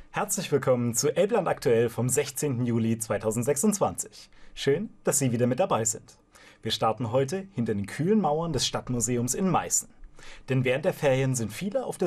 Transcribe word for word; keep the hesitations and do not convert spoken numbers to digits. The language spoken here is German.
Herzlich willkommen zu Elbland aktuell vom sechzehnten Juli zweitausendsechsundzwanzig. Schön, dass Sie wieder mit dabei sind. Wir starten heute hinter den kühlen Mauern des Stadtmuseums in Meißen. Denn während der Ferien sind viele auf der